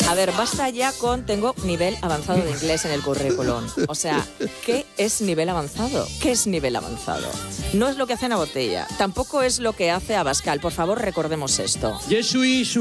A ver, basta ya con tengo nivel avanzado de inglés en el currículum. O sea, ¿qué es nivel avanzado? ¿Qué es nivel avanzado? No es lo que hace Ana Botella, tampoco es lo que hace Abascal. Por favor, recordemos esto. Je suis